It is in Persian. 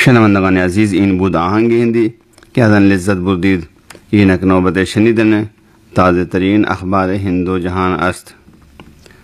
شنوندگان عزیز، این بود آهنگ هندی که از آن لذت بردید. اینک نوبت شنیدن تازه ترین اخبار هند و جهان است.